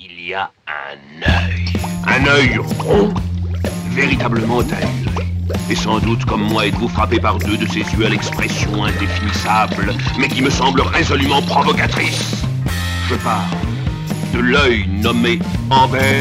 il y a un œil rond, véritablement ahuri. Et sans doute, comme moi, êtes-vous frappé par deux de ces yeux à l'expression indéfinissable, mais qui me semblent résolument provocatrices. Je parle de l'œil nommé Amber.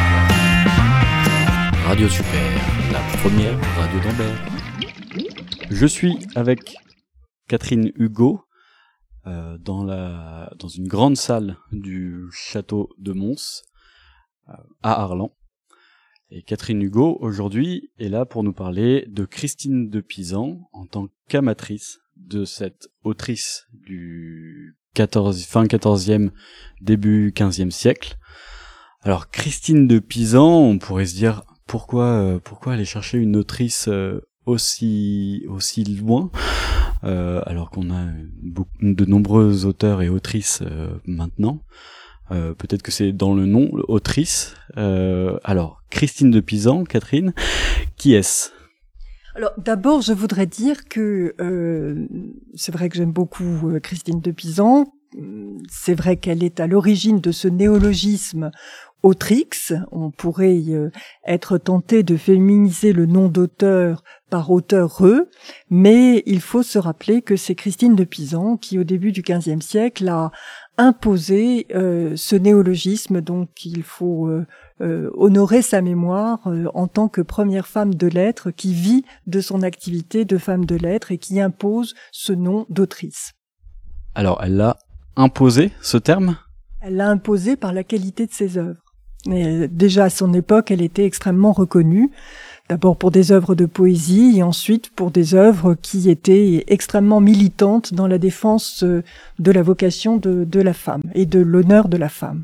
Radio Super, la première radio d'Amber. Je suis avec Catherine Hugo dans une grande salle du château de Mons à Arlan. Et Catherine Hugo, aujourd'hui, est là pour nous parler de Christine de Pisan en tant qu'amatrice de cette autrice du fin 14e, début 15e siècle. Alors, Christine de Pisan, on pourrait se dire, pourquoi aller chercher une autrice aussi loin, alors qu'on a de nombreux auteurs et autrices maintenant. Peut-être que c'est dans le nom, autrice. Alors, Christine de Pisan, Catherine, qui est-ce ? Alors, d'abord, je voudrais dire que c'est vrai que j'aime beaucoup Christine de Pisan. C'est vrai qu'elle est à l'origine de ce néologisme autrix. On pourrait être tenté de féminiser le nom d'auteur par auteureux, mais il faut se rappeler que c'est Christine de Pisan qui, au début du XVe siècle, a imposé ce néologisme, donc il faut honorer sa mémoire en tant que première femme de lettres qui vit de son activité de femme de lettres et qui impose ce nom d'autrice. Alors, elle l'a imposé, ce terme ? Elle l'a imposé par la qualité de ses œuvres. Mais déjà à son époque, elle était extrêmement reconnue, d'abord pour des œuvres de poésie et ensuite pour des œuvres qui étaient extrêmement militantes dans la défense de la vocation de la femme et de l'honneur de la femme.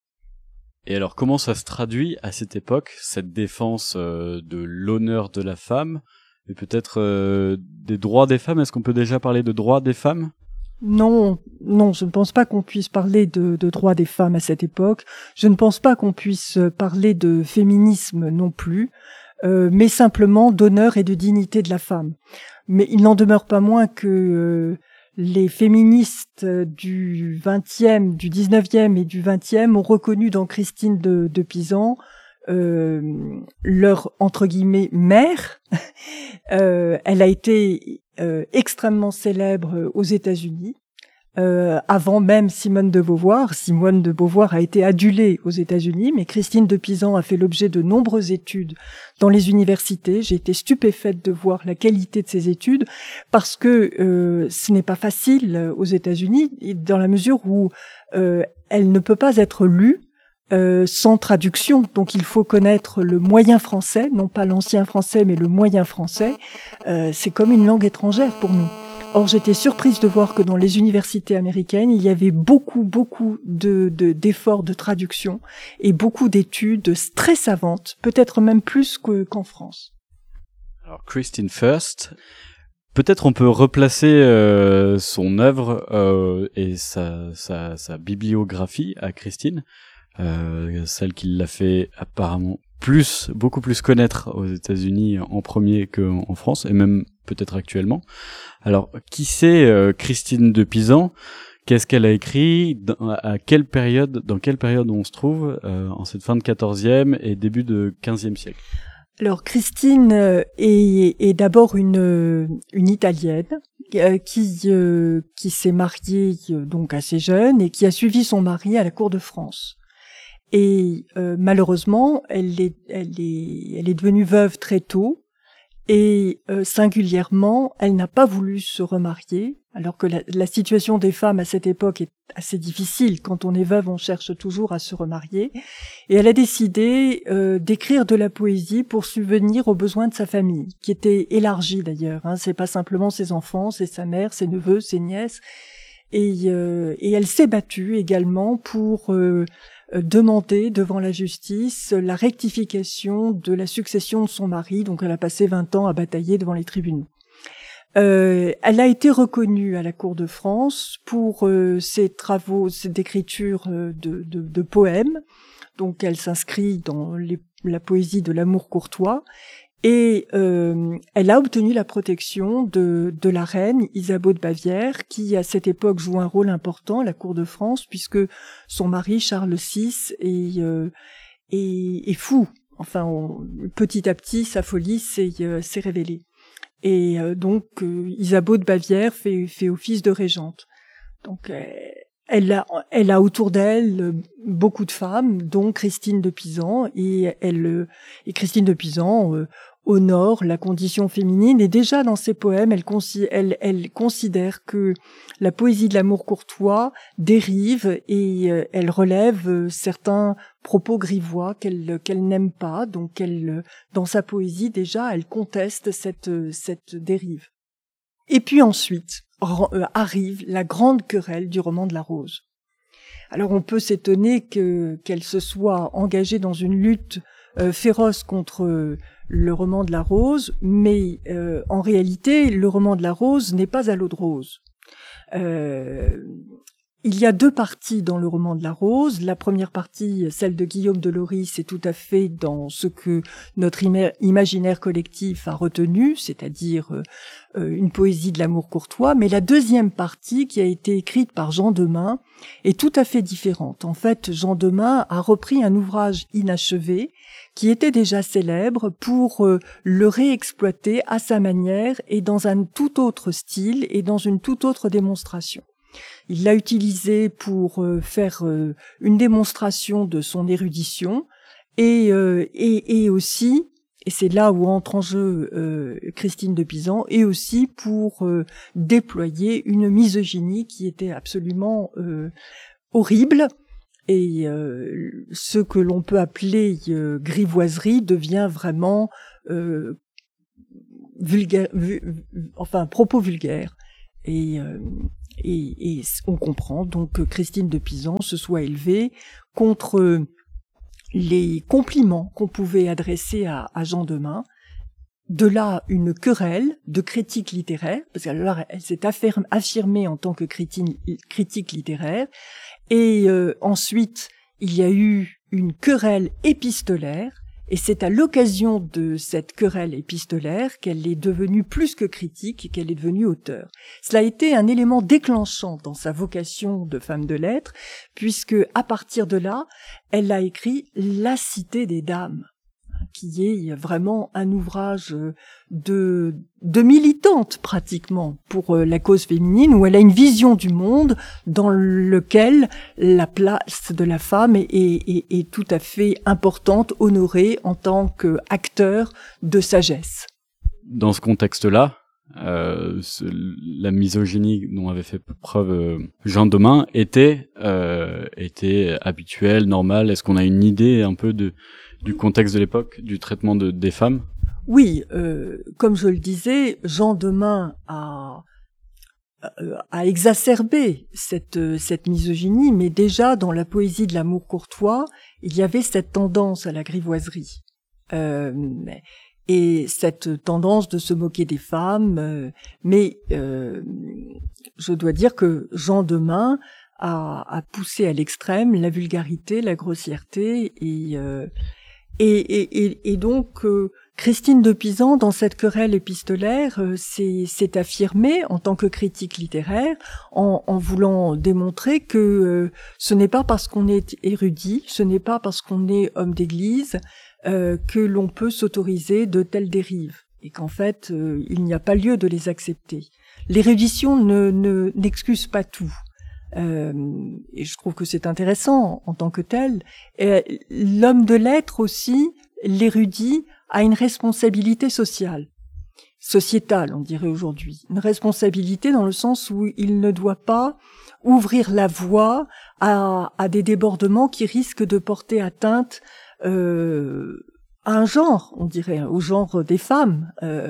Et alors, comment ça se traduit à cette époque, cette défense de l'honneur de la femme et peut-être des droits des femmes ? Est-ce qu'on peut déjà parler de droits des femmes ? Non, je ne pense pas qu'on puisse parler de droits des femmes à cette époque. Je ne pense pas qu'on puisse parler de féminisme non plus, mais simplement d'honneur et de dignité de la femme. Mais il n'en demeure pas moins que les féministes du 20e, du 19e et du 20e ont reconnu dans Christine de Pisan leur, entre guillemets, mère. Elle a été extrêmement célèbre aux États-Unis, avant même Simone de Beauvoir. Simone de Beauvoir a été adulée aux États-Unis, mais Christine de Pisan a fait l'objet de nombreuses études dans les universités. J'ai été stupéfaite de voir la qualité de ces études, parce que ce n'est pas facile aux États-Unis, dans la mesure où elle ne peut pas être lue sans traduction. Donc il faut connaître le moyen français, non pas l'ancien français, mais le moyen français. C'est comme une langue étrangère pour nous. Or, j'étais surprise de voir que dans les universités américaines, il y avait beaucoup d'efforts de traduction et beaucoup d'études très savantes, peut-être même plus qu'en France. Alors, Christine First, peut-être on peut replacer son œuvre et sa bibliographie à Christine, celle qui l'a fait apparemment beaucoup plus connaître aux États-Unis en premier qu'en France, et même peut-être actuellement. Alors, qui c'est Christine de Pisan ? Qu'est-ce qu'elle a écrit ? Dans quelle période on se trouve en cette fin de 14e et début de 15e siècle ? Alors, Christine est d'abord une Italienne qui s'est mariée donc assez jeune et qui a suivi son mari à la cour de France. Et malheureusement, elle est devenue veuve très tôt, et singulièrement, elle n'a pas voulu se remarier, alors que la situation des femmes à cette époque est assez difficile. Quand on est veuve, on cherche toujours à se remarier. Et elle a décidé d'écrire de la poésie pour subvenir aux besoins de sa famille, qui était élargie d'ailleurs. C'est pas simplement ses enfants, c'est sa mère, ses neveux, ses nièces. Et elle s'est battue également pour demander devant la justice la rectification de la succession de son mari. Donc elle a passé 20 ans à batailler devant les tribunaux. Elle a été reconnue à la cour de France pour ses travaux d'écriture de poèmes. Donc elle s'inscrit dans la poésie de l'amour courtois. Et elle a obtenu la protection de la reine Isabeau de Bavière, qui à cette époque joue un rôle important à la cour de France, puisque son mari Charles VI est fou. Enfin, petit à petit, sa folie s'est révélée. Et donc, Isabeau de Bavière fait office de régente. Donc, elle a autour d'elle beaucoup de femmes, dont Christine de Pisan, et Christine de Pisan honore la condition féminine. Et déjà dans ses poèmes, elle considère que la poésie de l'amour courtois dérive et elle relève certains propos grivois qu'elle n'aime pas. Donc, dans sa poésie déjà, elle conteste cette dérive. Et puis ensuite arrive la grande querelle du roman de la Rose. Alors on peut s'étonner qu'elle se soit engagée dans une lutte féroce contre le roman de la Rose, mais en réalité, le roman de la Rose n'est pas à l'eau de rose. Il y a deux parties dans le roman de la Rose. La première partie, celle de Guillaume de Lorris, c'est tout à fait dans ce que notre imaginaire collectif a retenu, c'est-à-dire une poésie de l'amour courtois. Mais la deuxième partie, qui a été écrite par Jean Demain, est tout à fait différente. En fait, Jean Demain a repris un ouvrage inachevé qui était déjà célèbre pour le réexploiter à sa manière et dans un tout autre style et dans une toute autre démonstration. Il l'a utilisé pour faire une démonstration de son érudition et aussi, et c'est là où entre en jeu Christine de Pisan, et aussi pour déployer une misogynie qui était absolument horrible. Et ce que l'on peut appeler grivoiserie devient vraiment propos vulgaires. Et on comprend donc que Christine de Pisan se soit élevée contre les compliments qu'on pouvait adresser à Jean Demain. De là, une querelle de critique littéraire, parce qu'alors elle s'est affirmée en tant que critique littéraire. Et ensuite, il y a eu une querelle épistolaire. Et c'est à l'occasion de cette querelle épistolaire qu'elle est devenue plus que critique et qu'elle est devenue auteure. Cela a été un élément déclenchant dans sa vocation de femme de lettres, puisque à partir de là, elle a écrit La Cité des Dames, qui est vraiment un ouvrage de militante pratiquement pour la cause féminine, où elle a une vision du monde dans lequel la place de la femme est tout à fait importante, honorée en tant qu'acteur de sagesse. Dans ce contexte-là, la misogynie dont avait fait preuve Jean Demain était habituelle, normale. Est-ce qu'on a une idée un peu du contexte de l'époque, du traitement des femmes? Oui, comme je le disais, Jean Demain a exacerbé cette misogynie, mais déjà dans la poésie de l'amour courtois, il y avait cette tendance à la grivoiserie. Et cette tendance de se moquer des femmes, mais je dois dire que Jean Demain a poussé à l'extrême la vulgarité, la grossièreté, et donc Christine de Pisan, dans cette querelle épistolaire, s'est affirmée en tant que critique littéraire, en voulant démontrer que ce n'est pas parce qu'on est érudit, ce n'est pas parce qu'on est homme d'église que l'on peut s'autoriser de telles dérives, et qu'en fait, il n'y a pas lieu de les accepter. L'érudition n'excuse pas tout. Et je trouve que c'est intéressant en tant que tel. Et l'homme de lettres aussi, l'érudit, a une responsabilité sociale, sociétale, on dirait aujourd'hui. Une responsabilité dans le sens où il ne doit pas ouvrir la voie à des débordements qui risquent de porter atteinte à un genre, on dirait, au genre des femmes.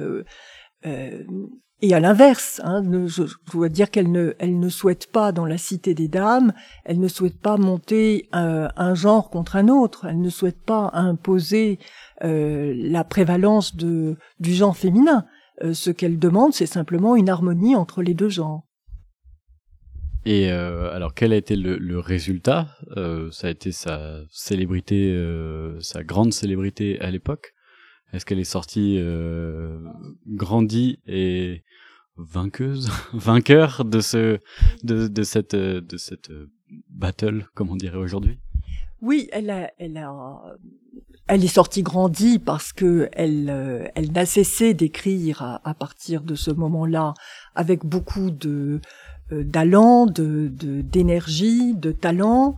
Et à l'inverse, je dois dire qu'elle ne souhaite pas, dans la Cité des Dames, elle ne souhaite pas monter un genre contre un autre, elle ne souhaite pas imposer la prévalence du genre féminin. Ce qu'elle demande, c'est simplement une harmonie entre les deux genres. Et alors, quel a été le résultat? Ça a été sa célébrité, sa grande célébrité à l'époque. Est-ce qu'elle est sortie grandie et vainqueur de cette battle, comme on dirait aujourd'hui? Oui, elle est sortie grandie parce que elle n'a cessé d'écrire à partir de ce moment-là avec beaucoup d'allant, d'énergie, de talent,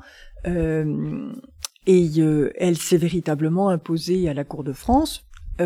et elle s'est véritablement imposée à la cour de France.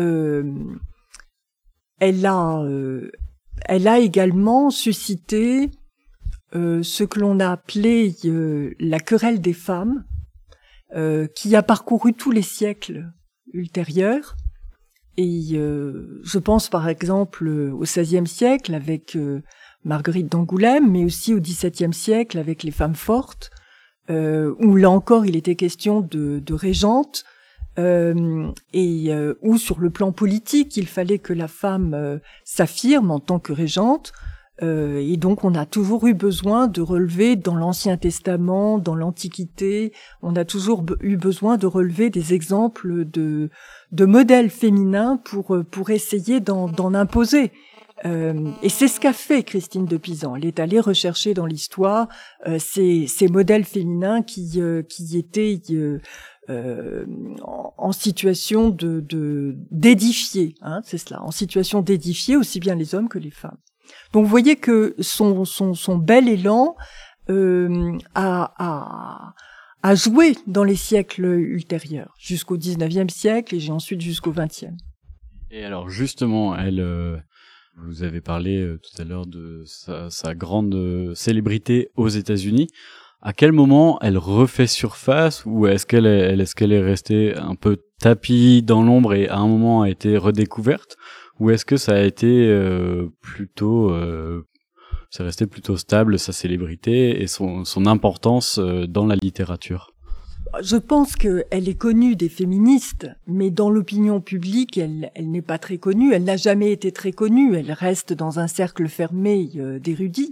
Elle a également suscité ce que l'on a appelé la querelle des femmes, qui a parcouru tous les siècles ultérieurs. Et je pense par exemple au XVIe siècle avec Marguerite d'Angoulême, mais aussi au XVIIe siècle avec les femmes fortes, où là encore il était question de régente, où sur le plan politique il fallait que la femme s'affirme en tant que régente. Et donc on a toujours eu besoin de relever dans l'Ancien Testament, dans l'Antiquité, on a toujours eu besoin de relever des exemples de modèles féminins pour essayer d'en imposer. Et c'est ce qu'a fait Christine de Pisan. Elle est allée rechercher dans l'histoire ces modèles féminins qui étaient en situation d'édifier, hein, c'est cela, en situation d'édifier aussi bien les hommes que les femmes. Donc vous voyez que son bel élan a joué dans les siècles ultérieurs, jusqu'au XIXe siècle et ensuite jusqu'au XXe. Et alors justement, vous avez parlé tout à l'heure de sa grande célébrité aux États-Unis. À quel moment elle refait surface, ou est-ce qu'elle est restée un peu tapie dans l'ombre et à un moment a été redécouverte? Ou est-ce que ça a été c'est resté plutôt stable, sa célébrité et son importance dans la littérature? Je pense qu'elle est connue des féministes, mais dans l'opinion publique, elle n'est pas très connue. Elle n'a jamais été très connue. Elle reste dans un cercle fermé d'érudits.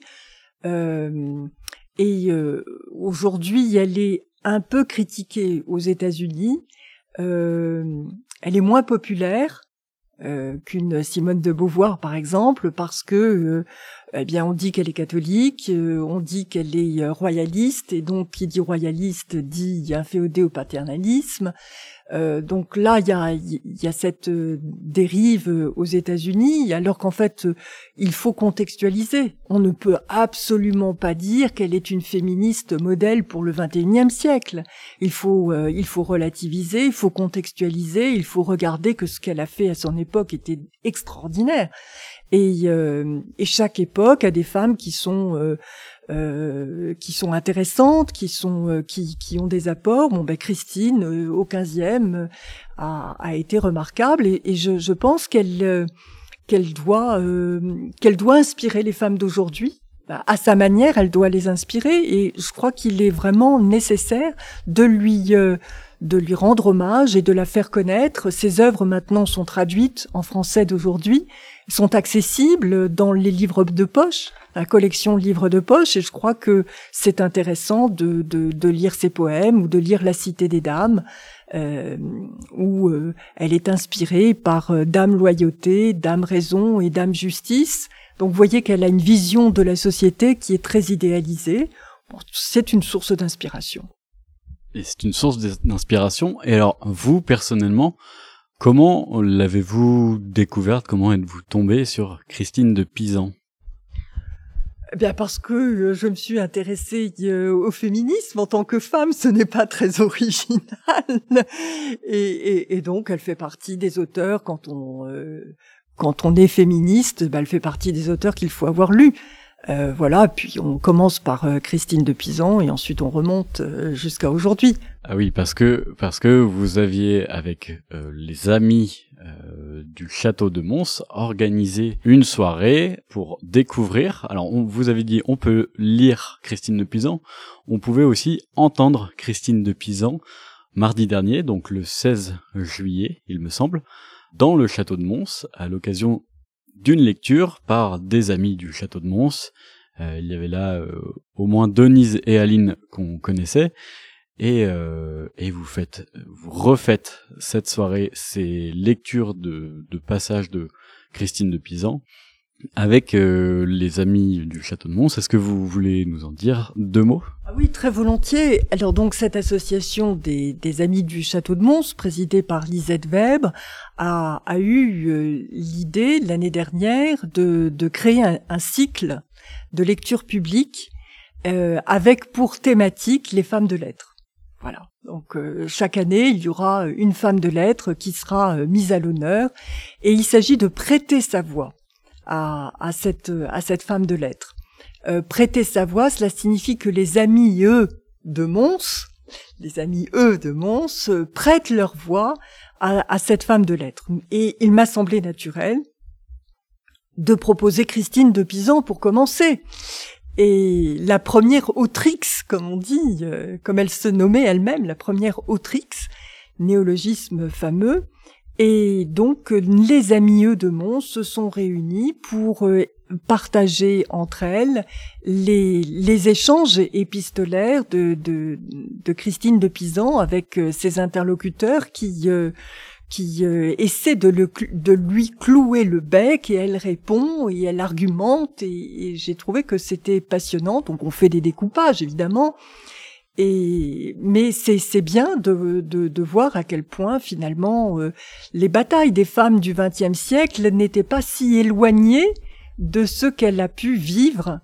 Aujourd'hui, elle est un peu critiquée aux États-Unis. Elle est moins populaire qu'une Simone de Beauvoir par exemple, parce que on dit qu'elle est catholique, on dit qu'elle est royaliste, et donc qui dit royaliste dit inféodé au paternalisme. Donc là il y a cette dérive aux États-Unis, alors qu'en fait il faut contextualiser. On ne peut absolument pas dire qu'elle est une féministe modèle pour le XXIe siècle. Il faut relativiser, il faut contextualiser, il faut regarder que ce qu'elle a fait à son époque était extraordinaire. Et chaque époque a des femmes qui sont intéressantes, qui ont des apports. Christine au XVe a été remarquable, et je pense qu'elle doit inspirer les femmes d'aujourd'hui. À sa manière, elle doit les inspirer, et je crois qu'il est vraiment nécessaire de lui rendre hommage et de la faire connaître. Ses œuvres maintenant sont traduites en français d'aujourd'hui, sont accessibles dans les livres de poche, la collection livres de poche, et je crois que c'est intéressant de lire ses poèmes ou de lire La Cité des Dames, où elle est inspirée par Dame Loyauté, Dame Raison et Dame Justice. Donc vous voyez qu'elle a une vision de la société qui est très idéalisée. Bon, c'est une source d'inspiration. Et c'est une source d'inspiration. Et alors, vous, personnellement, comment l'avez-vous découverte? Comment êtes-vous tombée sur Christine de Pisan? Parce que je me suis intéressée au féminisme en tant que femme, ce n'est pas très original. Et donc, elle fait partie des auteurs, quand on est féministe, elle fait partie des auteurs qu'il faut avoir lus. Voilà, puis on commence par Christine de Pisan et ensuite on remonte jusqu'à aujourd'hui. Ah oui, parce que vous aviez avec les amis du château de Mons organisé une soirée pour découvrir. Alors vous avez dit on peut lire Christine de Pisan, on pouvait aussi entendre Christine de Pisan mardi dernier, donc le 16 juillet, il me semble, dans le château de Mons, à l'occasion d'une lecture par des amis du château de Mons. Il y avait là au moins Denise et Aline qu'on connaissait, et vous refaites cette soirée ces lectures de passages de Christine de Pisan avec les amis du Château de Mons. Est-ce que vous voulez nous en dire 2 mots ? Ah oui, très volontiers. Alors donc cette association des amis du Château de Mons, présidée par Lisette Weber, a eu l'idée l'année dernière de créer un cycle de lecture publique avec pour thématique les femmes de lettres. Voilà. Donc chaque année, il y aura une femme de lettres qui sera mise à l'honneur, et il s'agit de prêter sa voix à cette femme de lettres. Prêter sa voix, cela signifie que les amis de Mons prêtent leur voix à cette femme de lettres. Et il m'a semblé naturel de proposer Christine de Pisan pour commencer. Et la première autrix, comme on dit, comme elle se nommait elle-même, la première autrix, néologisme fameux. Et donc, les amis de Mons se sont réunis pour partager entre elles les échanges épistolaires de Christine de Pisan avec ses interlocuteurs qui essaient de lui clouer le bec, et elle répond et elle argumente, et j'ai trouvé que c'était passionnant. Donc on fait des découpages évidemment, mais c'est bien de voir à quel point finalement les batailles des femmes du XXe siècle n'étaient pas si éloignées de ce qu'elle a pu vivre.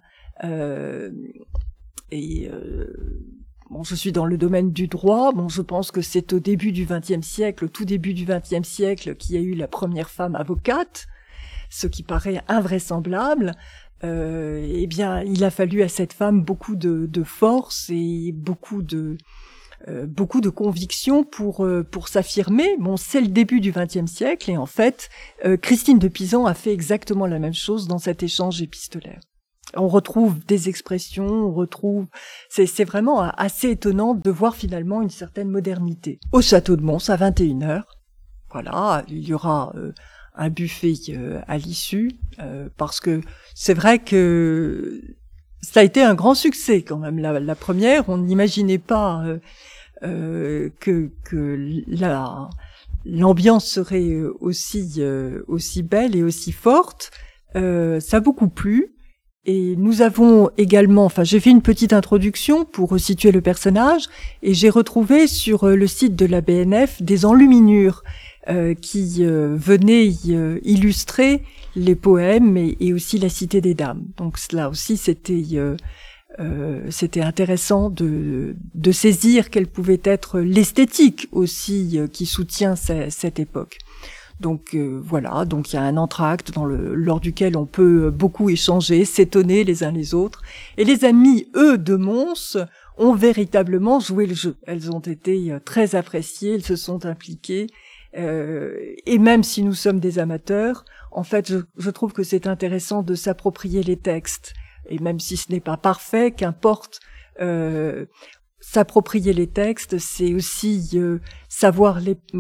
Bon, je suis dans le domaine du droit. Bon, je pense que c'est au début du XXe siècle, au tout début du XXe siècle, qu'il y a eu la première femme avocate, ce qui paraît invraisemblable. Eh bien, il a fallu à cette femme beaucoup de force et beaucoup de conviction pour s'affirmer. Bon, c'est le début du XXe siècle, et en fait, Christine de Pisan a fait exactement la même chose dans cet échange épistolaire. On retrouve des expressions, c'est vraiment assez étonnant de voir finalement une certaine modernité. Au Château de Mons, à 21h, voilà, il y aura un buffet à l'issue, parce que c'est vrai que ça a été un grand succès quand même, la première. On n'imaginait pas que l'ambiance serait aussi belle et aussi forte. Ça a beaucoup plu. Et nous avons également, j'ai fait une petite introduction pour situer le personnage, et j'ai retrouvé sur le site de la BNF des enluminures qui venaient illustrer les poèmes et aussi la Cité des Dames. Donc là aussi, c'était intéressant de saisir quelle pouvait être l'esthétique aussi qui soutient cette époque. Donc voilà, donc il y a un entracte lors duquel on peut beaucoup échanger, s'étonner les uns les autres. Et les amis, de Mons, ont véritablement joué le jeu. Elles ont été très appréciées, elles se sont impliquées. Et même si nous sommes des amateurs, en fait, je trouve que c'est intéressant de s'approprier les textes. Et même si ce n'est pas parfait, qu'importe, s'approprier les textes, c'est aussi savoir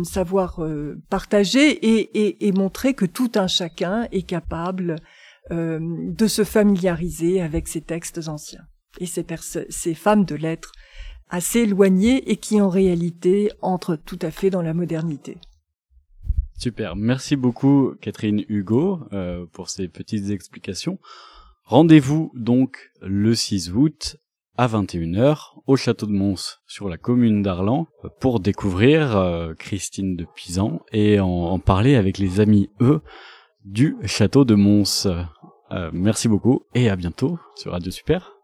partager et montrer que tout un chacun est capable de se familiariser avec ces textes anciens et ces femmes de lettres assez éloignées et qui en réalité entrent tout à fait dans la modernité. Super, merci beaucoup Catherine Hugo pour ces petites explications. Rendez-vous donc le 6 août à 21h au Château de Mons sur la commune d'Arlan pour découvrir Christine de Pisan et en parler avec les amis du Château de Mons. Merci beaucoup et à bientôt sur Radio Super.